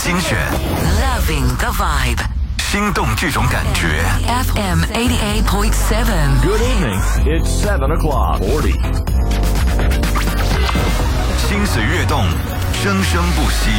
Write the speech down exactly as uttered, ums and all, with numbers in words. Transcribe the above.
精选 Loving the vibe， 心动这种感觉。 F M eighty-eight point seven。 Good evening. It's seven o'clock forty. 心随悦动，生生不息。